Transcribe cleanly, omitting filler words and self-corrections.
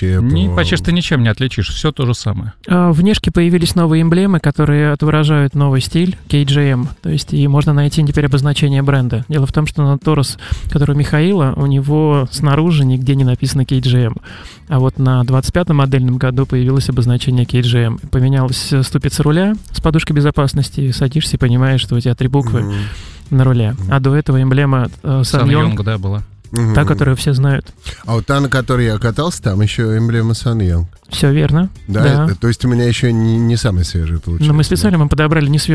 вообще... Почти что ничем не отличишь, все то же самое. Внешне появились новые эмблемы, которые отображают новый стиль KJM, то есть и можно найти теперь обозначение бренда. Дело в том, что на Taurus, который у Михаила, у него снаружи нигде не написано KJM, а вот на 25-м модельном году появилось обозначение KJM. Поменялась ступица руля с подушкой безопасности, садишься и понимаешь, что у тебя 3 буквы на руле. А до этого эмблема SsangYong, да, была. та, которую все знают. А вот та, на которой я катался, там еще эмблема SsangYong. Все верно. Да? То есть у меня еще не самый свежий получился. Но мы специально подобрали не свежий